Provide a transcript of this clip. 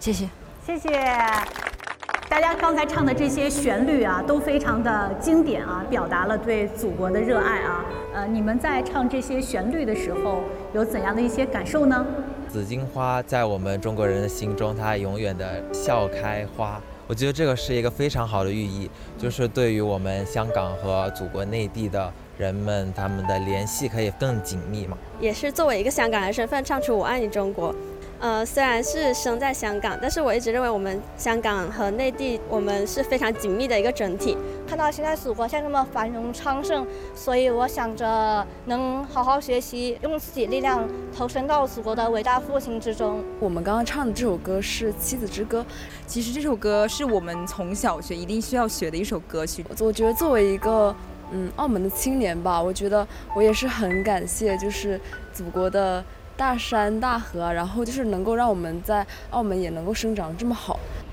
谢谢。 谢谢。大家刚才唱的这些旋律啊，都非常的经典啊，表达了对祖国的热爱啊。你们在唱这些旋律的时候，有怎样的一些感受呢？ 紫荆花在我们中国人的心中，它永远的笑开花。我觉得这个是一个非常好的寓意，就是对于我们香港和祖国内地的人们，他们的联系可以更紧密嘛。 也是作为一个香港人的身份唱出我爱你中国。虽然是生在香港，但是我一直认为我们香港和内地我们是非常紧密的一个整体。 看到现在祖国现在那么繁荣昌盛，所以我想着能好好学习，用自己力量投身到祖国的伟大复兴之中。 我们刚刚唱的这首歌是《妻子之歌》， 其实这首歌是我们从小学一定需要学的一首歌曲。 我觉得作为一个澳门的青年吧，我觉得我也是很感谢，就是祖国的大山大河，然后就是能够让我们在澳门也能够生长这么好。